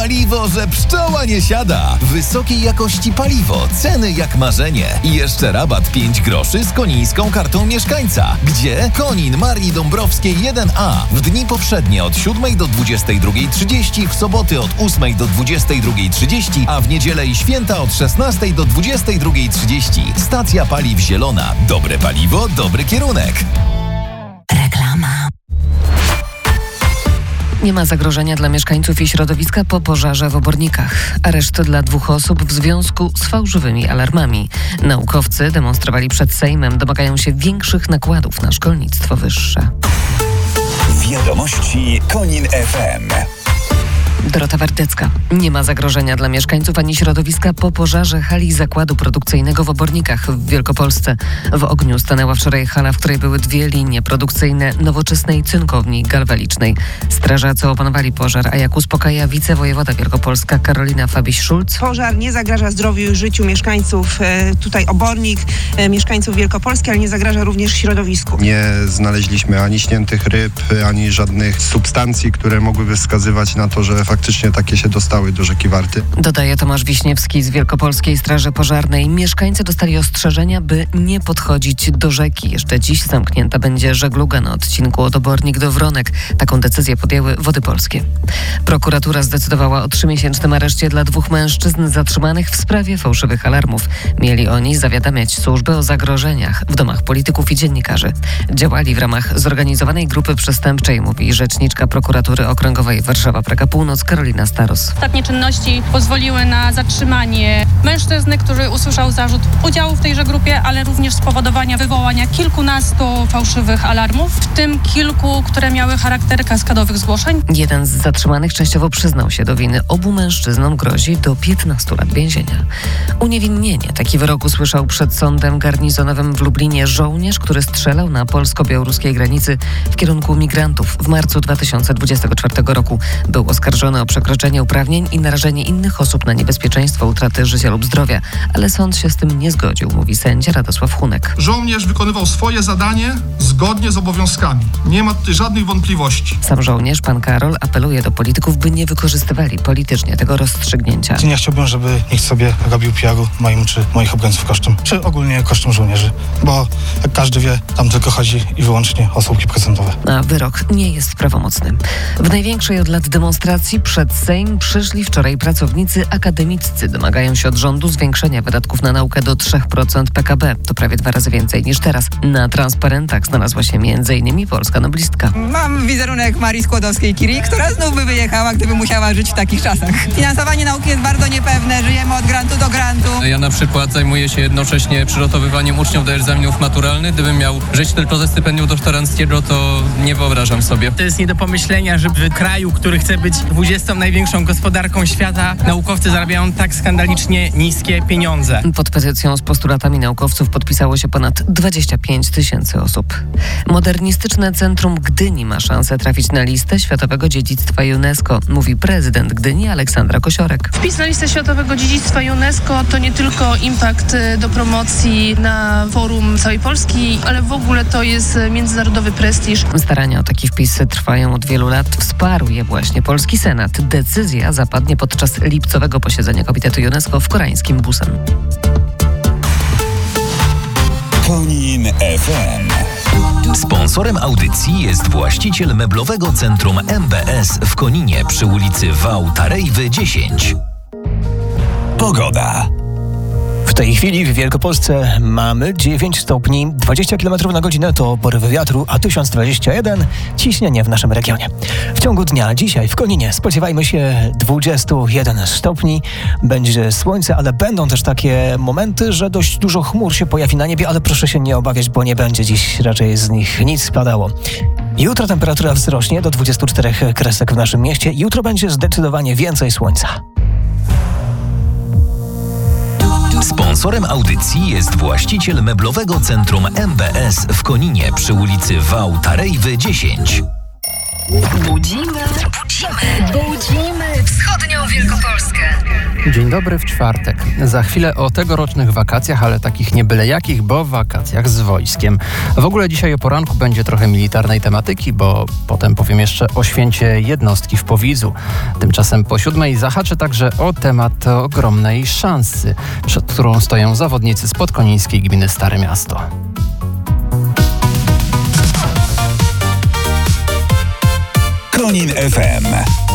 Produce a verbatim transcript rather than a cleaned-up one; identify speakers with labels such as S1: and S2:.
S1: Paliwo, że pszczoła nie siada. Wysokiej jakości paliwo, ceny jak marzenie. I jeszcze rabat pięć groszy z konińską kartą mieszkańca. Gdzie? Konin Marii Dąbrowskiej jeden A. W dni poprzednie od siódmej do dwudziestej drugiej trzydzieści, w soboty od ósmej do dwudziestej drugiej trzydzieści, a w niedzielę i święta od szesnastej do dwudziestej drugiej trzydzieści. Stacja paliw Zielona. Dobre paliwo, dobry kierunek.
S2: Reklama. Nie ma zagrożenia dla mieszkańców i środowiska po pożarze w Obornikach. Areszt dla dwóch osób w związku z fałszywymi alarmami. Naukowcy demonstrowali przed Sejmem, domagają się większych nakładów na szkolnictwo wyższe.
S3: Wiadomości Konin F M.
S2: Dorota Wardecka. Nie ma zagrożenia dla mieszkańców ani środowiska po pożarze hali zakładu produkcyjnego w Obornikach w Wielkopolsce. W ogniu stanęła wczoraj hala, w której były dwie linie produkcyjne nowoczesnej cynkowni galwalicznej. Strażacy opanowali pożar, a jak uspokaja wicewojewoda Wielkopolska Karolina Fabiś-Szulc.
S4: Pożar nie zagraża zdrowiu i życiu mieszkańców e, tutaj Obornik, e, mieszkańców Wielkopolski, ale nie zagraża również środowisku.
S5: Nie znaleźliśmy ani śniętych ryb, ani żadnych substancji, które mogłyby wskazywać na to, że faktycznie takie się dostały do rzeki Warty.
S2: Dodaje Tomasz Wiśniewski z Wielkopolskiej Straży Pożarnej. Mieszkańcy dostali ostrzeżenia, by nie podchodzić do rzeki. Jeszcze dziś zamknięta będzie żegluga na odcinku od Obornik do Wronek. Taką decyzję podjęły Wody Polskie. Prokuratura zdecydowała o trzymiesięcznym areszcie dla dwóch mężczyzn zatrzymanych w sprawie fałszywych alarmów. Mieli oni zawiadamiać służby o zagrożeniach w domach polityków i dziennikarzy. Działali w ramach zorganizowanej grupy przestępczej, mówi rzeczniczka Prokuratury Okręgowej Warszawa-Praga Północ Karolina Staros.
S6: Ostatnie czynności pozwoliły na zatrzymanie mężczyzny, który usłyszał zarzut udziału w tejże grupie, ale również spowodowania wywołania kilkunastu fałszywych alarmów, w tym kilku, które miały charakter kaskadowych zgłoszeń.
S2: Jeden z zatrzymanych częściowo przyznał się do winy. Obu mężczyznom grozi do piętnastu lat więzienia. Uniewinnienie. Taki wyrok usłyszał przed sądem garnizonowym w Lublinie żołnierz, który strzelał na polsko-białoruskiej granicy w kierunku migrantów w marcu dwa tysiące dwudziestego czwartego roku. Był oskarżony o przekroczenie uprawnień i narażenie innych osób na niebezpieczeństwo utraty życia lub zdrowia, ale sąd się z tym nie zgodził, mówi sędzia Radosław Hunek.
S7: Żołnierz wykonywał swoje zadanie zgodnie z obowiązkami. Nie ma tutaj żadnych wątpliwości.
S2: Sam żołnierz, pan Karol, apeluje do polityków, by nie wykorzystywali politycznie tego rozstrzygnięcia.
S8: Nie chciałbym, żeby nikt sobie robił P R-u moim czy moich obrońców kosztem, czy ogólnie kosztem żołnierzy, bo jak każdy wie, tam tylko chodzi i wyłącznie o słupki procentowe.
S2: A wyrok nie jest prawomocny. W największej od lat demonstracji przed Sejm przyszli wczoraj pracownicy akademiccy. Domagają się od rządu zwiększenia wydatków na naukę do trzy procent P K B. To prawie dwa razy więcej niż teraz. Na transparentach znalazła się między innymi polska noblistka.
S9: Mam wizerunek Marii Skłodowskiej-Curie, która znów by wyjechała, gdyby musiała żyć w takich czasach. Finansowanie nauki jest bardzo niepewne, żyjemy od grantu do grantu.
S10: Ja na przykład zajmuję się jednocześnie przygotowywaniem uczniów do egzaminów maturalnych. Gdybym miał żyć tylko ze stypendium doktoranckiego, to nie wyobrażam sobie.
S11: To jest nie do pomyślenia, że w kraju, który chce być dwudziestą największą gospodarką świata, naukowcy zarabiają tak skandalicznie niskie pieniądze.
S2: Pod petycją z postulatami naukowców podpisało się ponad dwadzieścia pięć tysięcy osób. Modernistyczne Centrum Gdyni ma szansę trafić na listę Światowego Dziedzictwa UNESCO, mówi prezydent Gdyni Aleksandra Kosiorek.
S6: Wpis na listę Światowego Dziedzictwa UNESCO to nie tylko impact do promocji na forum całej Polski, ale w ogóle to jest międzynarodowy prestiż.
S2: Starania o taki wpis trwają od wielu lat. Wsparł je właśnie polski Senat. Decyzja zapadnie podczas lipcowego posiedzenia Komitetu UNESCO w koreańskim Busan.
S3: Konin F M.
S1: Sponsorem audycji jest właściciel meblowego centrum M B S w Koninie przy ulicy Wałtarejwy dziesięć.
S3: Pogoda.
S12: W tej chwili w Wielkopolsce mamy dziewięć stopni, dwadzieścia kilometrów na godzinę to porywy wiatru, a tysiąc dwadzieścia jeden ciśnienie w naszym regionie. W ciągu dnia dzisiaj w Koninie spodziewajmy się dwadzieścia jeden stopni. Będzie słońce, ale będą też takie momenty, że dość dużo chmur się pojawi na niebie, ale proszę się nie obawiać, bo nie będzie dziś raczej z nich nic padało. Jutro temperatura wzrośnie do dwudziestu czterech kresek w naszym mieście. Jutro będzie zdecydowanie więcej słońca.
S1: Sponsorem audycji jest właściciel meblowego centrum M B S w Koninie przy ulicy Wałtarejwy dziesięć.
S2: Budzimy, budzimy, budzimy wschodnią Wielkopolskę.
S13: Dzień dobry w czwartek. Za chwilę o tegorocznych wakacjach, ale takich nie byle jakich, bo wakacjach z wojskiem. W ogóle dzisiaj o poranku będzie trochę militarnej tematyki, bo potem powiem jeszcze o święcie jednostki w Powidzu. Tymczasem po siódmej zahaczę także o temat ogromnej szansy, przed którą stoją zawodnicy z podkonińskiej gminy Stare Miasto.
S3: Konin F M.